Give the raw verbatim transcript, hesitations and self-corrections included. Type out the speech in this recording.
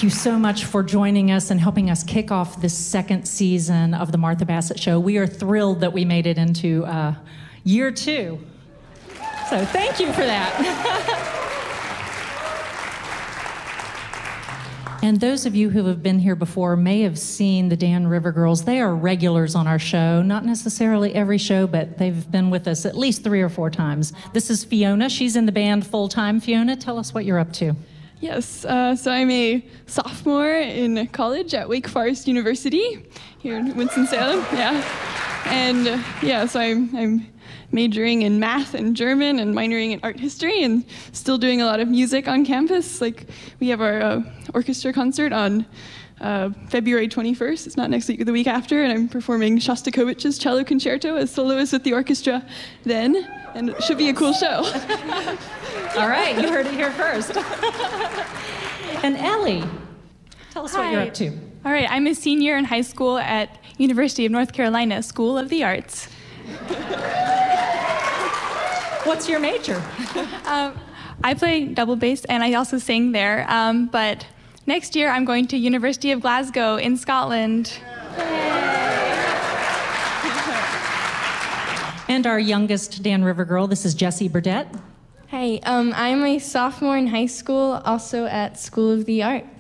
Thank you so much for joining us and helping us kick off this second season of the Martha Bassett Show. We are thrilled that we made it into uh, year two. So thank you for that. And those of you who have been here before may have seen the Dan River Girls. They are regulars on our show, not necessarily every show, but they've been with us at least three or four times. This is Fiona. She's in the band full-time. Fiona, tell us what you're up to. Yes, uh, so I'm a sophomore in college at Wake Forest University here in Winston-Salem, yeah. And uh, yeah, so I'm, I'm majoring in math and German and minoring in art history and still doing a lot of music on campus. Like we have our uh, orchestra concert on uh, February twenty-first. It's not next week, the week after, and I'm performing Shostakovich's Cello Concerto as soloist with the orchestra then, and it should be a cool show. All right, you heard it here first. And Ellie, tell us Hi. what you're up to. All right, I'm a senior in high school at University of North Carolina School of the Arts. What's your major? um, I play double bass and I also sing there, um, but next year I'm going to University of Glasgow in Scotland. And our youngest Dan River girl, this is Jessie Burdett. Hi, um, I'm a sophomore in high school, also at School of the Arts.